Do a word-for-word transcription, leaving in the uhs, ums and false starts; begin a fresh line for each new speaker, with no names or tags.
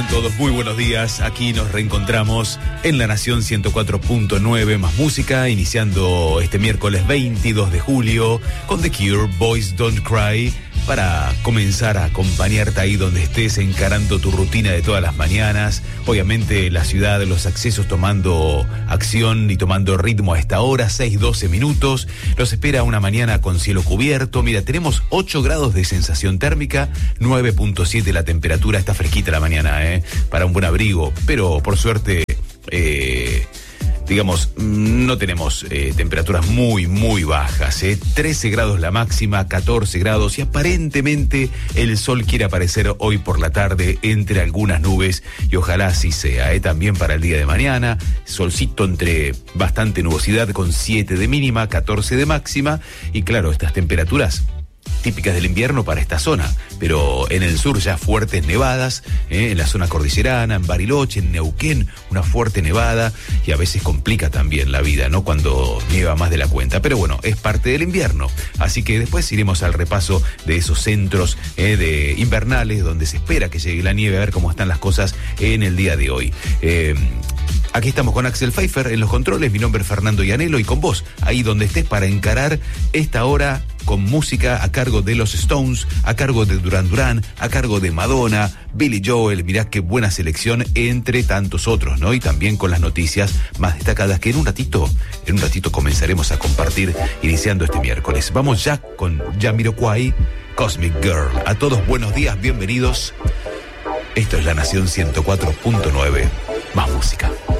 Todos muy buenos días, aquí nos reencontramos en La Nación ciento cuatro punto nueve, más música, iniciando este miércoles veintidós de julio con The Cure, Boys Don't Cry, para comenzar a acompañarte ahí donde estés, encarando tu rutina de todas las mañanas. Obviamente la ciudad, los accesos tomando acción y tomando ritmo a esta hora, seis doce minutos. Nos espera una mañana con cielo cubierto. Mira, tenemos ocho grados de sensación térmica, nueve punto siete la temperatura. Está fresquita la mañana, ¿eh? Para un buen abrigo, pero por suerte, eh, digamos, no tenemos eh, temperaturas muy, muy bajas, ¿eh? trece grados la máxima, catorce grados, y aparentemente el sol quiere aparecer hoy por la tarde entre algunas nubes, y ojalá así sea, ¿eh? También para el día de mañana, solcito entre bastante nubosidad con siete de mínima, catorce de máxima, y claro, estas temperaturas típicas del invierno para esta zona, pero en el sur ya fuertes nevadas, ¿eh? En la zona cordillerana, en Bariloche, en Neuquén, una fuerte nevada, y a veces complica también la vida, ¿no? Cuando nieva más de la cuenta, pero bueno, es parte del invierno, así que después iremos al repaso de esos centros ¿eh? de invernales donde se espera que llegue la nieve, a ver cómo están las cosas en el día de hoy. Eh, Aquí estamos con Axel Pfeiffer en los controles, mi nombre es Fernando Ianello, y con vos, ahí donde estés, para encarar esta hora con música a cargo de los Stones, a cargo de Duran Duran, a cargo de Madonna, Billy Joel. Mirá qué buena selección entre tantos otros, ¿no? Y también con las noticias más destacadas que en un ratito, en un ratito comenzaremos a compartir, iniciando este miércoles. Vamos ya con Jamiroquai, Cosmic Girl. A todos buenos días, bienvenidos. Esto es La Nación ciento cuatro punto nueve, más música.